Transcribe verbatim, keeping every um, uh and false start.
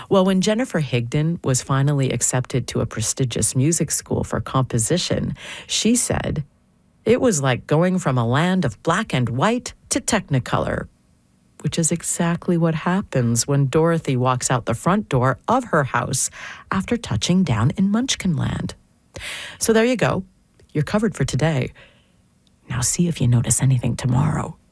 Well, when Jennifer Higdon was finally accepted to a prestigious music school for composition, she said, "It was like going from a land of black and white to Technicolor," which is exactly what happens when Dorothy walks out the front door of her house after touching down in Munchkinland. So there you go. You're covered for today. Now see if you notice anything tomorrow.